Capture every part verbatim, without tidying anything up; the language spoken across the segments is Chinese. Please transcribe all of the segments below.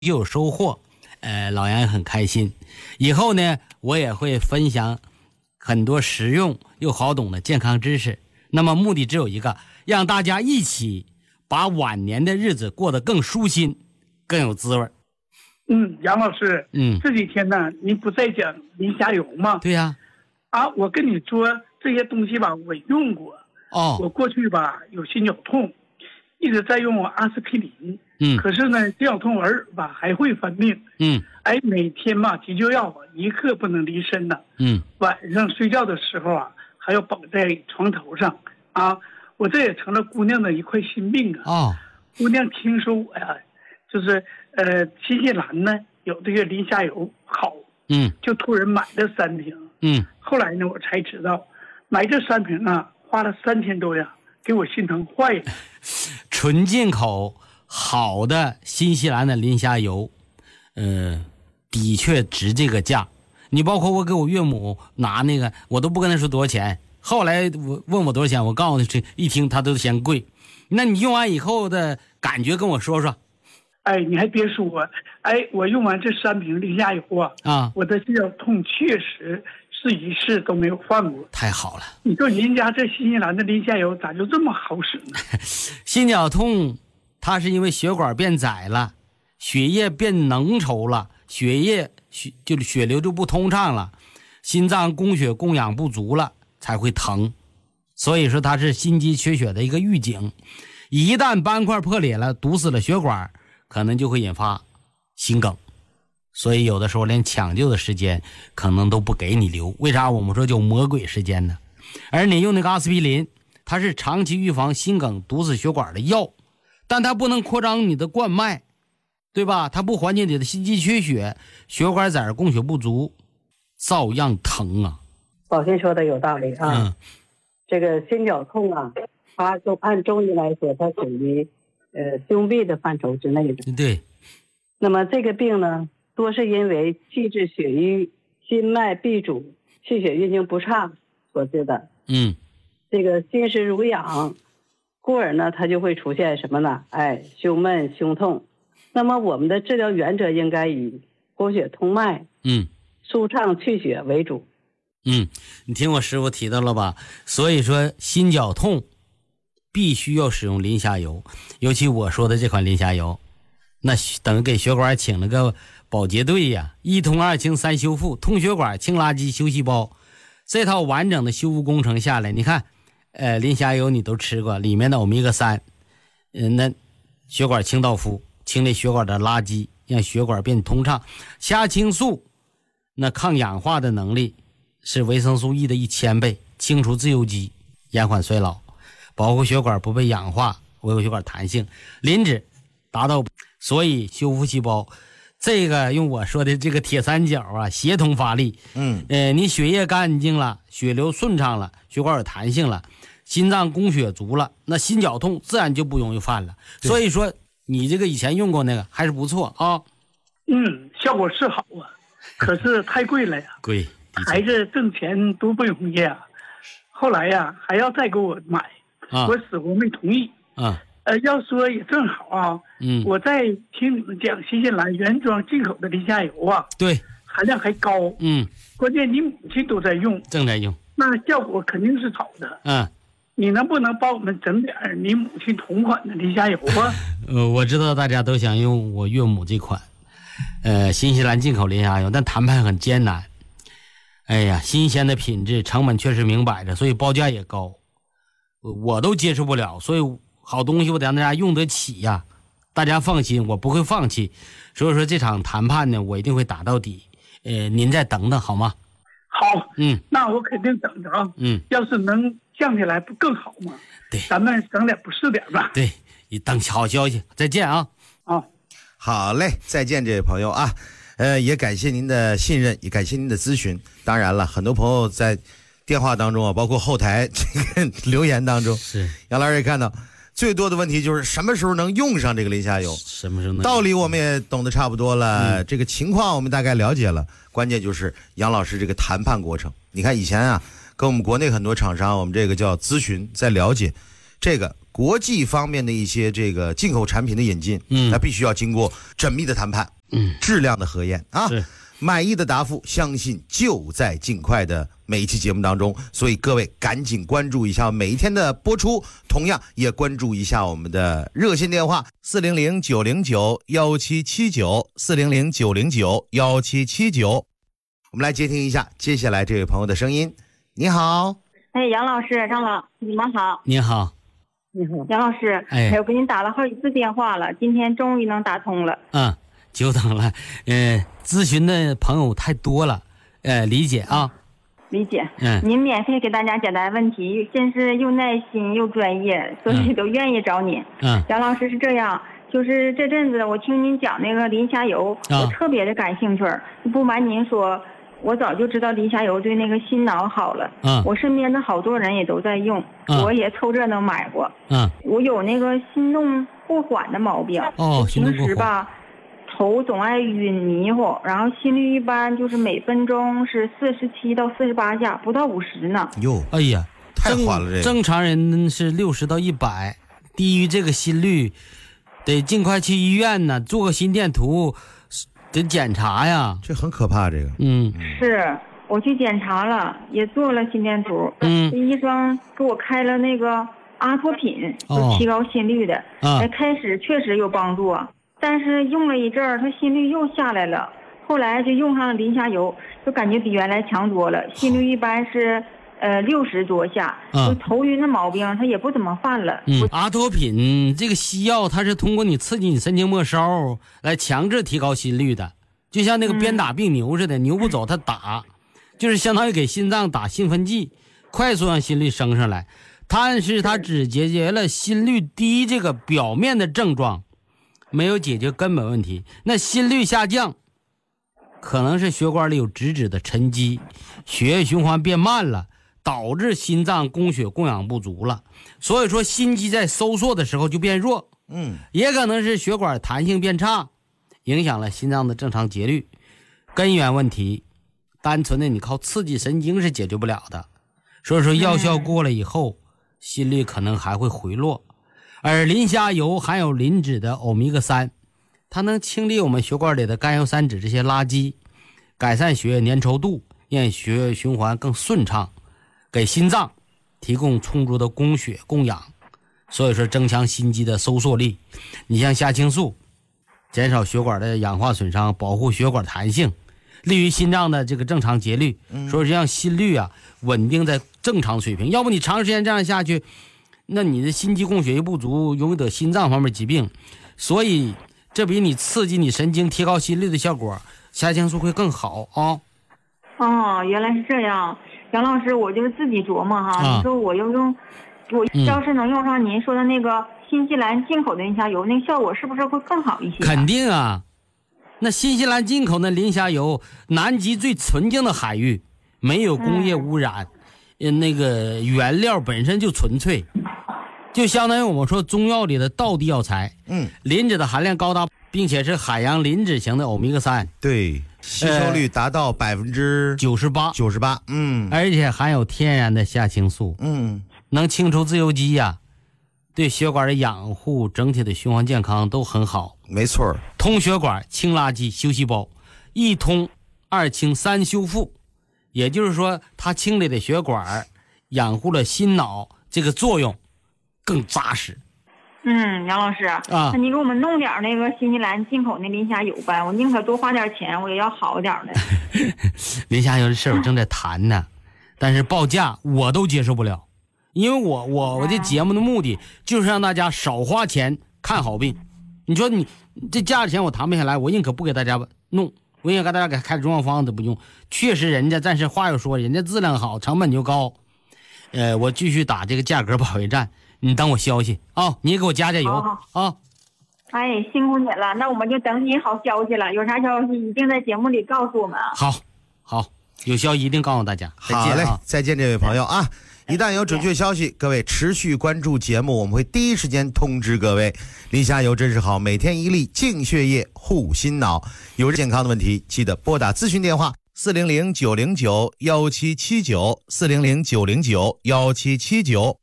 就有收获，呃，老杨也很开心。以后呢，我也会分享很多实用又好懂的健康知识。那么目的只有一个，让大家一起把晚年的日子过得更舒心，更有滋味。 嗯，杨老师， 嗯， 这几天呢，您不在讲林虾油吗？ 对呀、 啊。啊，我跟你说这些东西吧，我用过。 哦， 我过去吧有心绞痛，一直在用阿司匹林。 嗯， 可是呢，心绞痛偶尔吧还会犯病。 嗯， 哎，每天吧急救药啊一刻不能离身呢。 嗯， 晚上睡觉的时候啊还要绑在床头上啊。我这也成了姑娘的一块心病啊。 哦， 姑娘听说我呀，就是呃新西兰呢有这个磷虾油好， 嗯， 就托人买了三瓶。 嗯， 后来呢我才知道，买这三瓶啊花了三千多呀，给我心疼坏了。 纯进口好的新西兰的磷虾油，呃，的确值这个价。你包括我给我岳母拿那个，我都不跟他说多少钱。后来我问我多少钱，我告诉他，一听他都嫌贵。那你用完以后的感觉跟我说说。 哎，你还别说，哎，我用完这三瓶磷虾油啊， 啊， 我的心绞痛确实是一次都没有犯过。 太好了！ 你说您家这新西兰的磷虾油咋就这么好使呢？ 心绞痛，它是因为血管变窄了，血液变浓稠了，血液血就是血流就不通畅了，心脏供血供氧不足了才会疼。所以说它是心肌缺血的一个预警。一旦斑块破裂了，堵死了血管，可能就会引发心梗。所以有的时候连抢救的时间可能都不给你留。为啥我们说叫魔鬼时间呢？而你用那个阿司匹林，它是长期预防心梗堵死血管的药，但它不能扩张你的冠脉，对吧？它不缓解你的心肌缺血，血管窄供血不足，照样疼啊。 宝鑫说的有道理啊。 嗯， 这个心绞痛啊，它就按中医来说，它属于呃胸痹的范畴之内的。 对。 那么这个病呢，多是因为气滞血瘀、心脉闭阻、气血运行不畅所致的。 嗯， 这个心室濡养，故而呢，它就会出现什么呢？哎，胸闷、胸痛。那么我们的治疗原则应该以活血通脉、 嗯， 舒畅去血为主。 嗯，你听我师傅提到了吧？所以说心绞痛必须要使用磷虾油，尤其我说的这款磷虾油，那等于给血管请了个保洁队呀！一通二清三修复，通血管、清垃圾、修细胞，这套完整的修复工程下来，你看，呃，磷虾油你都吃过，里面的欧米伽三，嗯，那血管清道夫，清理血管的垃圾，让血管变通畅。虾青素，那抗氧化的能力是维生素 E 的一千倍，清除自由基，延缓衰老，保护血管不被氧化，维护血管弹性。磷脂达到，所以修复细胞，这个用我说的这个铁三角啊，协同发力。 嗯， 呃，你血液干净了，血流顺畅了，血管有弹性了，心脏供血足了，那心绞痛自然就不容易犯了。所以说你这个以前用过那个还是不错啊。 嗯，效果是好啊，可是太贵了呀。 贵， 孩子挣钱多不容易啊。后来呀还要再给我买， 啊、 我死活没同意。 啊， 呃，要说也正好啊。 嗯， 我在听你们讲新西兰原装进口的磷虾油啊， 对， 含量还高。 嗯， 关键你母亲都在用， 正在用， 那效果肯定是好的。 嗯， 你能不能帮我们整点你母亲同款的磷虾油啊？ 呃，我知道大家都想用我岳母这款，呃，新西兰进口磷虾油，但谈判很艰难。哎呀，新鲜的品质，成本确实明摆着，所以报价也高，我都接受不了。所以好东西我得让大家用得起呀，大家放心，我不会放弃。所以说这场谈判呢，我一定会打到底。呃，您再等等好吗？ 好， 嗯， 那我肯定等着啊。 嗯， 要是能降下来不更好吗？ 对， 咱们省点不是点吧。 对，你等好消息，再见啊。 啊， 好嘞，再见，这位朋友啊。呃，也感谢您的信任，也感谢您的咨询。当然了，很多朋友在电话当中啊，包括后台这个留言当中， 是杨老师也看到，最多的问题就是什么时候能用上这个磷虾油？ 什么时候能？ 道理我们也懂得差不多了， 嗯、 这个情况我们大概了解了，关键就是杨老师这个谈判过程。你看以前啊，跟我们国内很多厂商，我们这个叫咨询，在了解这个国际方面的一些这个进口产品的引进， 嗯， 那必须要经过缜密的谈判， 嗯， 质量的核验啊。 是。 满意的答复，相信就在尽快的每一期节目当中，所以各位赶紧关注一下每一天的播出，同样也关注一下我们的热线电话四零零九零九幺七七九四零零九零九幺七七九。我们来接听一下接下来这位朋友的声音。你好， 哎，杨老师、张老，你们好。 你好， 你好， 杨老师， 哎， 我给您打了好几次电话了，今天终于能打通了。 嗯，久等了，呃，咨询的朋友太多了，呃，理解啊， 理解。 嗯， 您免费给大家解答问题，真是又耐心又专业，所以都愿意找您。 嗯， 杨老师是这样，就是这阵子我听您讲那个磷虾油， 啊、 我特别的感兴趣。不瞒您说，我早就知道磷虾油对那个心脑好了。 嗯， 我身边的好多人也都在用， 嗯、 我也凑热闹买过。 嗯， 我有那个心动过缓的毛病。 哦，心动过缓。 平时吧，头总爱晕迷糊，然后心率一般就是每分钟是四十七到四十八下，不到五十呢。 哟， 哎呀， 太缓了这个。 正常人是六十到一百，低于这个心率，得尽快去医院呢，做个心电图，得检查呀。 这很可怕，这个。 嗯， 是我去检查了，也做了心电图。 嗯， 医生给我开了那个阿托品，就提高心率的。 啊、 哎，开始确实有帮助啊。但是用了一阵儿，他心率又下来了。后来就用上了磷虾油，就感觉比原来强多了。心率一般是呃六十多下， 嗯、 就头晕的毛病他也不怎么犯了。 嗯，阿托品这个西药，它是通过你刺激你神经末梢来强制提高心率的，就像那个鞭打病牛似的，嗯、牛不走它打，就是相当于给心脏打兴奋剂，快速让心率升上来。但是它只解决了心率低这个表面的症状。没有解决根本问题，那心率下降可能是血管里有脂质的沉积，血液循环变慢了，导致心脏供血供氧不足了，所以说心肌在收缩的时候就变弱。 嗯， 也可能是血管弹性变差，影响了心脏的正常节律。根源问题单纯的你靠刺激神经是解决不了的，所以说药效过了以后，心率可能还会回落。而磷虾油含有磷脂的欧米伽三，它能清理我们血管里的甘油三酯这些垃圾，改善血液粘稠度，让血液循环更顺畅，给心脏提供充足的供血供氧，所以说增强心肌的收缩力。你像虾青素，减少血管的氧化损伤，保护血管弹性，利于心脏的这个正常节律，所以让心率啊稳定在正常水平。要不你长时间这样下去，那你的心肌供血又不足，容易得心脏方面疾病。所以这比你刺激你神经提高心率的效果，虾青素会更好啊。 哦，原来是这样。杨老师，我就是自己琢磨哈， 啊、 你说我要用，我要是能用上您说的那个新西兰进口的磷虾油，那个效果是不是会更好一些？ 肯定啊，那新西兰进口的磷虾油，南极最纯净的海域，没有工业污染，嗯、那个原料本身就纯粹。就相当于我们说中药里的道地药材， 嗯， 磷脂的含量高达，并且是海洋磷脂型的欧米伽三， 对，吸收率达到百分之九十八， 九十八，嗯， 而且含有天然的虾青素， 嗯， 能清除自由基呀、啊，对血管的养护、整体的循环健康都很好。 没错， 通血管、清垃圾、修细胞，一通二清三修复，也就是说，它清理的血管，养护了心脑，这个作用更扎实。 嗯，杨老师啊，那你给我们弄点那个新西兰进口那磷虾油呗，我宁可多花点钱，我也要好点的。 磷虾油的事我正在谈呢，但是报价我都接受不了，因为我我我这节目的目的就是让大家少花钱看好病。你说你这价钱我谈不下来，我宁可不给大家弄，我也给大家给开中药方子不用。确实人家，但是话又说，人家质量好，成本就高。呃，我继续打这个价格保卫战。你等我消息啊、哦！你也给我加加油啊、哦！ 哎，辛苦你了，那我们就等你好消息了。有啥消息一定在节目里告诉我们啊！ 好，好，有消息一定告诉大家。再见、啊、 好嘞，再见，这位朋友啊！一旦有准确消息，各位持续关注节目，我们会第一时间通知各位。磷虾油真是好，每天一粒，净血液，护心脑。有健康的问题，记得拨打咨询电话四零零九零九幺七七九四零零九零九幺七七九。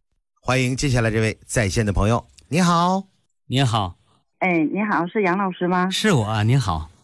欢迎接下来这位在线的朋友，你好。 您好。 哎，你好，是杨老师吗？ 是我，您好。